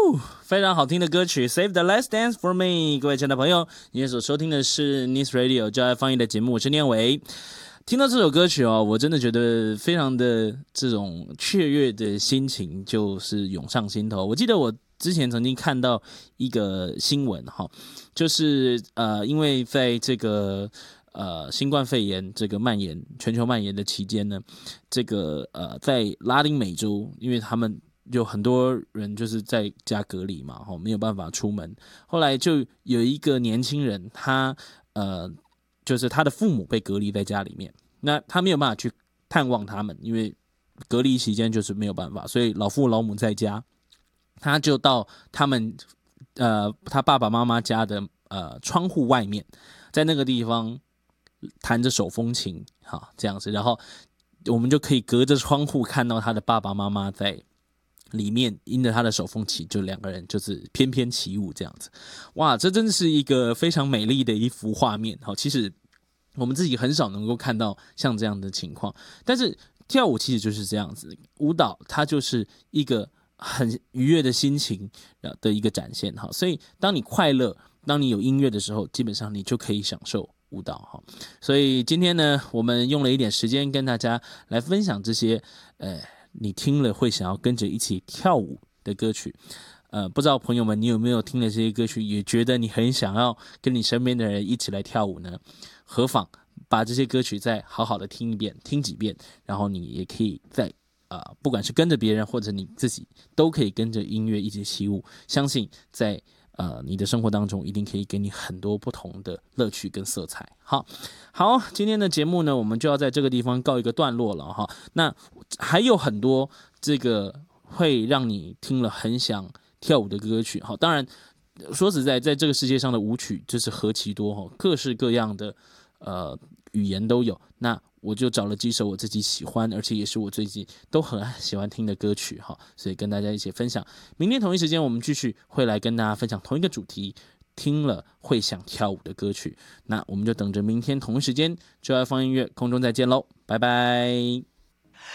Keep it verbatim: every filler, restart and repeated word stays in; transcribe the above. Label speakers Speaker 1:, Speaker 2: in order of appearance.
Speaker 1: 非常好听的歌曲 Save the Last Dance for Me。 各位亲爱的朋友，你现在所收听的是 Nice Radio 教爱放映的节目，我是念伟。听到这首歌曲哦，我真的觉得非常的这种雀跃的心情就是涌上心头。我记得我之前曾经看到一个新闻哈，就是呃，因为在这个呃新冠肺炎这个蔓延全球蔓延的期间呢，这个呃在拉丁美洲，因为他们有很多人就是在家隔离嘛，没有办法出门。后来就有一个年轻人，他呃，就是他的父母被隔离在家里面，那他没有办法去探望他们，因为隔离期间就是没有办法，所以老父老母在家，他就到他们呃他爸爸妈妈家的呃窗户外面，在那个地方弹着手风琴，好这样子，然后我们就可以隔着窗户看到他的爸爸妈妈在里面因着他的手风琴，就两个人就是翩翩起舞这样子。哇，这真是一个非常美丽的一幅画面。好，其实我们自己很少能够看到像这样的情况，但是跳舞其实就是这样子，舞蹈它就是一个很愉悦的心情的一个展现。好，所以当你快乐，当你有音乐的时候，基本上你就可以享受舞蹈。所以今天呢，我们用了一点时间跟大家来分享这些呃你听了会想要跟着一起跳舞的歌曲。呃，不知道朋友们你有没有听了这些歌曲，也觉得你很想要跟你身边的人一起来跳舞呢？何妨把这些歌曲再好好的听一遍，听几遍，然后你也可以在呃，不管是跟着别人或者你自己，都可以跟着音乐一起起舞。相信在呃，你的生活当中一定可以给你很多不同的乐趣跟色彩。好，好，今天的节目呢，我们就要在这个地方告一个段落了哈。那还有很多这个会让你听了很想跳舞的歌曲。好，当然说实在，在这个世界上的舞曲就是何其多哈，各式各样的呃语言都有。那我就找了几首我自己喜欢，而且也是我最近都很喜欢听的歌曲哈，所以跟大家一起分享。明天同一时间，我们继续会来跟大家分享同一个主题，听了会想跳舞的歌曲。那我们就等着明天同一时间就要放音乐，空中再见喽，拜拜。